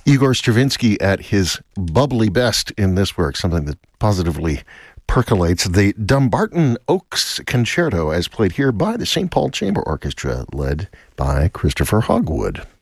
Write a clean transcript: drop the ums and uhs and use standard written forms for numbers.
Igor Stravinsky at his bubbly best in this work, something that positively percolates. The Dumbarton Oaks Concerto, as played here by the St. Paul Chamber Orchestra, led by Christopher Hogwood.